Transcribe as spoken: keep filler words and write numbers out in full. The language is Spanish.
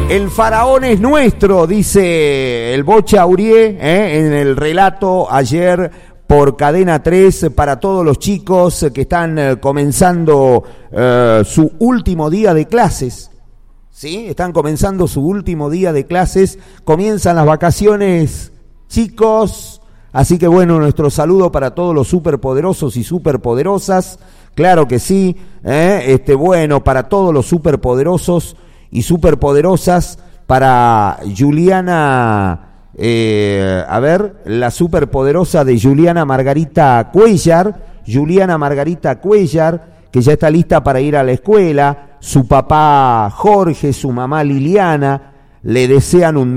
El faraón es nuestro, dice el Bocha Aurier, ¿eh? en el relato ayer por Cadena tres para todos los chicos que están eh, comenzando eh, su último día de clases. ¿Sí? Están comenzando su último día de clases, comienzan las vacaciones, chicos. Así que bueno, nuestro saludo para todos los superpoderosos y superpoderosas, claro que sí, ¿eh? este bueno, para todos los superpoderosos y superpoderosas, para Juliana, eh, a ver, la superpoderosa de Juliana Margarita Cuellar, Juliana Margarita Cuellar, que ya está lista para ir a la escuela, su papá Jorge, su mamá Liliana, le desean un